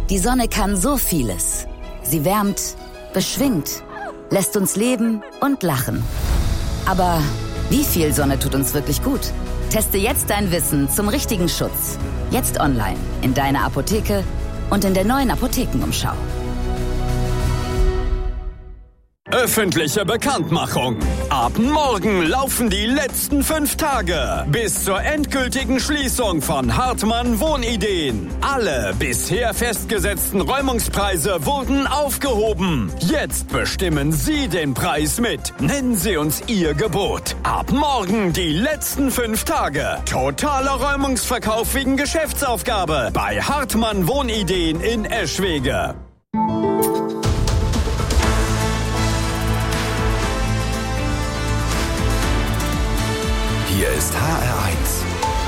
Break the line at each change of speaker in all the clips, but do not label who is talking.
Die Sonne kann so vieles. Sie wärmt, beschwingt, lässt uns leben und lachen. Aber wie viel Sonne tut uns wirklich gut? Teste jetzt dein Wissen zum richtigen Schutz. Jetzt online, in deiner Apotheke und in der neuen Apothekenumschau.
Öffentliche Bekanntmachung. Ab morgen laufen die letzten 5 Tage bis zur endgültigen Schließung von Hartmann Wohnideen. Alle bisher festgesetzten Räumungspreise wurden aufgehoben. Jetzt bestimmen Sie den Preis mit. Nennen Sie uns Ihr Gebot. Ab morgen die letzten 5 Tage. Totaler Räumungsverkauf wegen Geschäftsaufgabe bei Hartmann Wohnideen in Eschwege.
Hier ist HR1.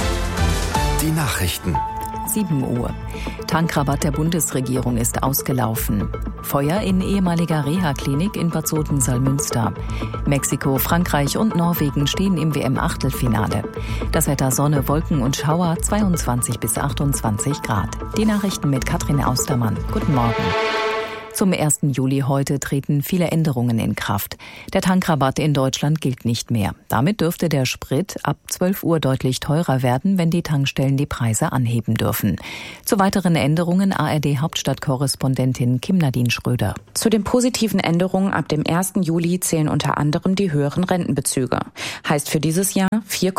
Die Nachrichten.
7 Uhr. Tankrabatt der Bundesregierung ist ausgelaufen. Feuer in ehemaliger Reha-Klinik in Bad Soden-Salmünster. Mexiko, Frankreich und Norwegen stehen im WM-Achtelfinale. Das Wetter Sonne, Wolken und Schauer 22 bis 28 Grad. Die Nachrichten mit Katrin Austermann. Guten Morgen. Zum 1. Juli heute treten viele Änderungen in Kraft. Der Tankrabatt in Deutschland gilt nicht mehr. Damit dürfte der Sprit ab 12 Uhr deutlich teurer werden, wenn die Tankstellen die Preise anheben dürfen. Zu weiteren Änderungen ARD-Hauptstadtkorrespondentin Kim-Nadine Schröder.
Zu den positiven Änderungen ab dem 1. Juli zählen unter anderem die höheren Rentenbezüge. Heißt für dieses Jahr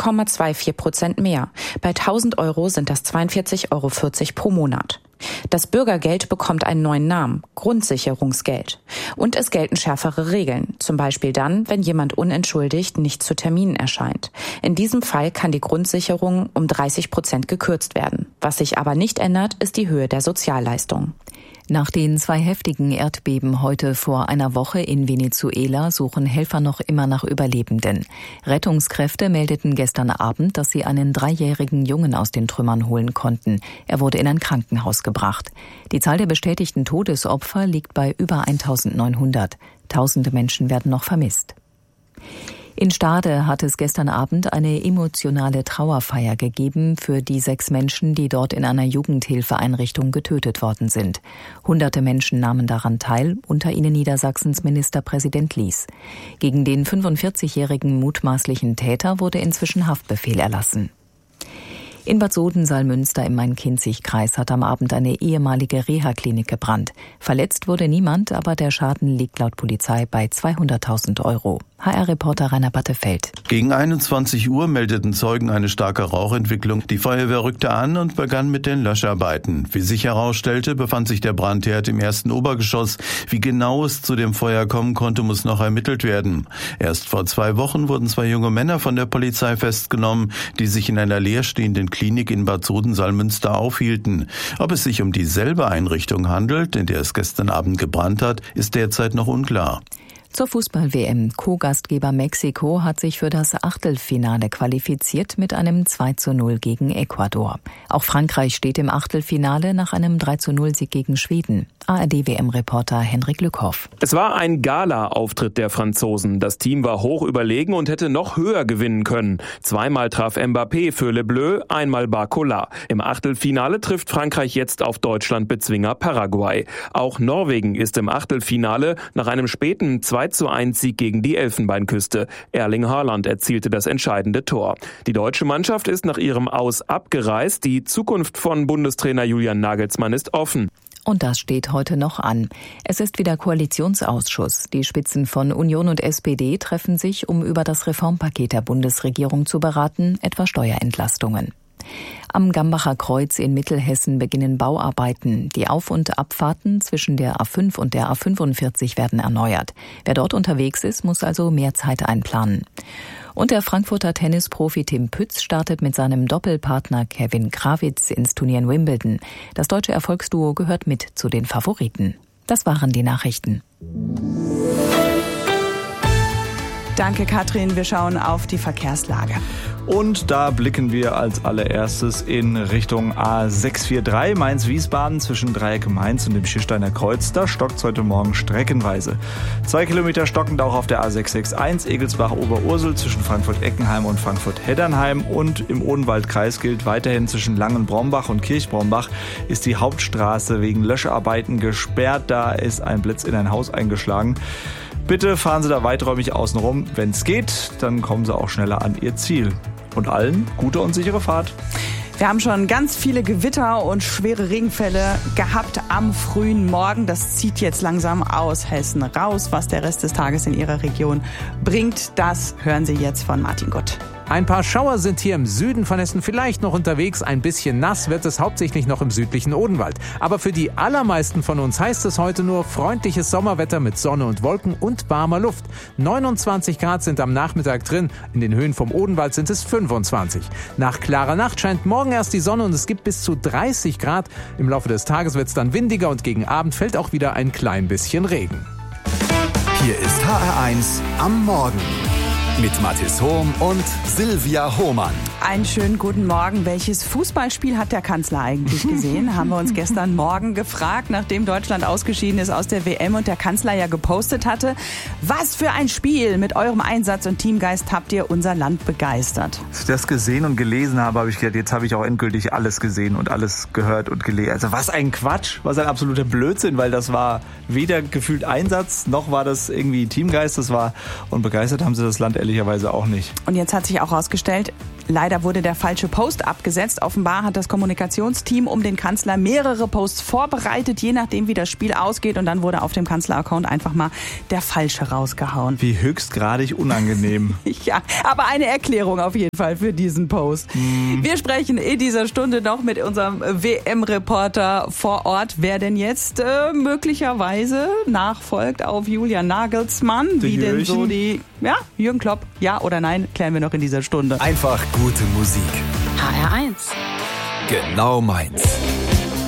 4,24% mehr. Bei 1.000 Euro sind das 42,40 Euro pro Monat. Das Bürgergeld bekommt einen neuen Namen, Grundsicherungsgeld. Und es gelten schärfere Regeln, zum Beispiel dann, wenn jemand unentschuldigt nicht zu Terminen erscheint. In diesem Fall kann die Grundsicherung um 30% gekürzt werden. Was sich aber nicht ändert, ist die Höhe der Sozialleistung.
Nach den 2 heftigen Erdbeben heute vor einer Woche in Venezuela suchen Helfer noch immer nach Überlebenden. Rettungskräfte meldeten gestern Abend, dass sie einen 3-jährigen Jungen aus den Trümmern holen konnten. Er wurde in ein Krankenhaus gebracht. Die Zahl der bestätigten Todesopfer liegt bei über 1.900. Tausende Menschen werden noch vermisst. In Stade hat es gestern Abend eine emotionale Trauerfeier gegeben für die 6 Menschen, die dort in einer Jugendhilfeeinrichtung getötet worden sind. Hunderte Menschen nahmen daran teil, unter ihnen Niedersachsens Ministerpräsident Lies. Gegen den 45-jährigen mutmaßlichen Täter wurde inzwischen Haftbefehl erlassen. In Bad Soden-Salmünster im Main-Kinzig-Kreis hat am Abend eine ehemalige Reha-Klinik gebrannt. Verletzt wurde niemand, aber der Schaden liegt laut Polizei bei 200.000 Euro. HR-Reporter Rainer Battefeld.
Gegen 21 Uhr meldeten Zeugen eine starke Rauchentwicklung. Die Feuerwehr rückte an und begann mit den Löscharbeiten. Wie sich herausstellte, befand sich der Brandherd im ersten Obergeschoss. Wie genau es zu dem Feuer kommen konnte, muss noch ermittelt werden. Erst vor 2 Wochen wurden 2 junge Männer von der Polizei festgenommen, die sich in einer leerstehenden Klinik in Bad Soden-Salmünster aufhielten. Ob es sich um dieselbe Einrichtung handelt, in der es gestern Abend gebrannt hat, ist derzeit noch unklar.
Zur Fußball-WM. Co-Gastgeber Mexiko hat sich für das Achtelfinale qualifiziert mit einem 2:0 gegen Ecuador. Auch Frankreich steht im Achtelfinale nach einem 3:0-Sieg gegen Schweden. ARD-WM-Reporter Henrik Lückhoff.
Es war ein Gala-Auftritt der Franzosen. Das Team war hoch überlegen und hätte noch höher gewinnen können. 2-mal traf Mbappé für Le Bleu, 1-mal Barcola. Im Achtelfinale trifft Frankreich jetzt auf Deutschland-Bezwinger Paraguay. Auch Norwegen ist im Achtelfinale nach einem späten 2:1-Sieg gegen die Elfenbeinküste. Erling Haaland erzielte das entscheidende Tor. Die deutsche Mannschaft ist nach ihrem Aus abgereist. Die Zukunft von Bundestrainer Julian Nagelsmann ist offen.
Und das steht heute noch an. Es ist wieder Koalitionsausschuss. Die Spitzen von Union und SPD treffen sich, um über das Reformpaket der Bundesregierung zu beraten, etwa Steuerentlastungen. Am Gambacher Kreuz in Mittelhessen beginnen Bauarbeiten. Die Auf- und Abfahrten zwischen der A5 und der A45 werden erneuert. Wer dort unterwegs ist, muss also mehr Zeit einplanen. Und der Frankfurter Tennisprofi Tim Pütz startet mit seinem Doppelpartner Kevin Krawitz ins Turnier in Wimbledon. Das deutsche Erfolgsduo gehört mit zu den Favoriten. Das waren die Nachrichten.
Danke, Katrin. Wir schauen auf die Verkehrslage.
Und da blicken wir als allererstes in Richtung A643 Mainz-Wiesbaden zwischen Dreieck Mainz und dem Schiersteiner Kreuz. Da stockt es heute Morgen streckenweise. 2 Kilometer stockend auch auf der A661 Egelsbach-Oberursel zwischen Frankfurt-Eckenheim und Frankfurt-Heddernheim. Und im Odenwaldkreis gilt weiterhin zwischen Langenbrombach und Kirchbrombach ist die Hauptstraße wegen Löscharbeiten gesperrt. Da ist ein Blitz in ein Haus eingeschlagen. Bitte fahren Sie da weiträumig außenrum. Wenn es geht, dann kommen Sie auch schneller an Ihr Ziel. Und allen gute und sichere Fahrt.
Wir haben schon ganz viele Gewitter und schwere Regenfälle gehabt am frühen Morgen. Das zieht jetzt langsam aus Hessen raus. Was der Rest des Tages in Ihrer Region bringt, das hören Sie jetzt von Martin Gott.
Ein paar Schauer sind hier im Süden von Hessen vielleicht noch unterwegs. Ein bisschen nass wird es hauptsächlich noch im südlichen Odenwald. Aber für die allermeisten von uns heißt es heute nur freundliches Sommerwetter mit Sonne und Wolken und warmer Luft. 29 Grad sind am Nachmittag drin. In den Höhen vom Odenwald sind es 25. Nach klarer Nacht scheint morgen erst die Sonne und es gibt bis zu 30 Grad. Im Laufe des Tages wird es dann windiger und gegen Abend fällt auch wieder ein klein bisschen Regen.
Hier ist HR1 am Morgen. Mit Mathis Hohm und Silvia Hohmann.
Einen schönen guten Morgen. Welches Fußballspiel hat der Kanzler eigentlich gesehen? Haben wir uns gestern Morgen gefragt, nachdem Deutschland ausgeschieden ist aus der WM und der Kanzler ja gepostet hatte. Was für ein Spiel! Mit eurem Einsatz und Teamgeist habt ihr unser Land begeistert.
Als ich das gesehen und gelesen habe, habe ich gedacht, jetzt habe ich auch endgültig alles gesehen und alles gehört und gelesen. Also was ein Quatsch, was ein absoluter Blödsinn, weil das war weder gefühlt Einsatz, noch war das irgendwie Teamgeist. Das war, und begeistert haben sie das Land ehrlicherweise auch nicht.
Und jetzt hat sich auch herausgestellt, leider wurde der falsche Post abgesetzt. Offenbar hat das Kommunikationsteam um den Kanzler mehrere Posts vorbereitet, je nachdem wie das Spiel ausgeht. Und dann wurde auf dem Kanzler-Account einfach mal der falsche rausgehauen.
Wie höchstgradig unangenehm.
Ja, aber eine Erklärung auf jeden Fall für diesen Post. Wir sprechen in dieser Stunde noch mit unserem WM-Reporter vor Ort, wer denn jetzt möglicherweise nachfolgt auf Julian Nagelsmann. Wie denn so die, ja, Jürgen Klopp, ja oder nein, klären wir noch in dieser Stunde.
Einfach gute Musik.
HR1.
Genau meins.